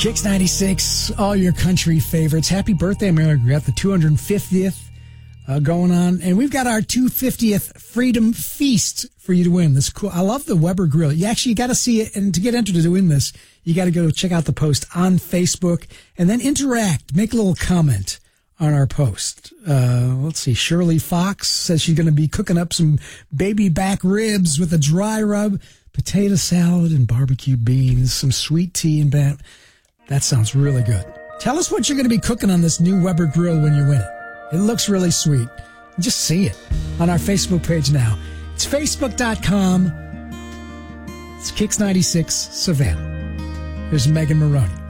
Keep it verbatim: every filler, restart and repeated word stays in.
Kicks ninety-six, all your country favorites. Happy birthday, America. We got the two hundred fiftieth uh, going on. And we've got our two hundred fiftieth Freedom Feast for you to win. This is cool. I love the Weber Grill. You actually got to see it. And to get entered to win this, you got to go check out the post on Facebook and then interact. Make a little comment on our post. Uh, let's see. Shirley Fox says she's going to be cooking up some baby back ribs with a dry rub, potato salad, and barbecue beans, some sweet tea and bat. That sounds really good. Tell us what you're going to be cooking on this new Weber Grill when you win it. It looks really sweet. Just see it on our Facebook page now. It's facebook dot com. It's Kicks ninety-six Savannah. Here's Megan Maroney.